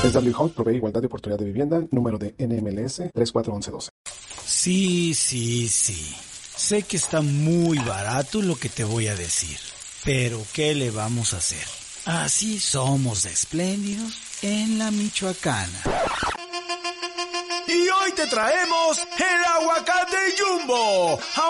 SW House provee igualdad de oportunidad de vivienda, número de NMLS 341112. Sí. Sé que está muy barato lo que te voy a decir, pero ¿qué le vamos a hacer? Así somos de espléndidos en la Michoacana. Y hoy te traemos el aguacate Jumbo.